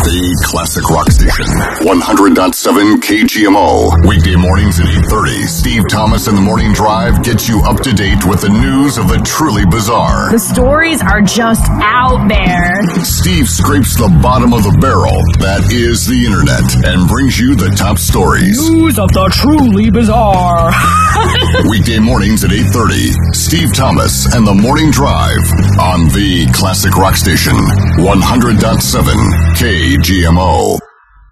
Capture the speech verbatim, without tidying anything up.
The Classic Rock Station, one hundred point seven K G M O. Weekday mornings at eight thirty. Steve Thomas and the Morning Drive gets you up to date with the news of the truly bizarre. The stories are just out there. Steve scrapes the bottom of the barrel, that is the internet, and brings you the top stories. News of the truly bizarre. Weekday mornings at eight thirty. Steve Thomas and the Morning Drive on the Classic Rock Station, one hundred point seven K G M O.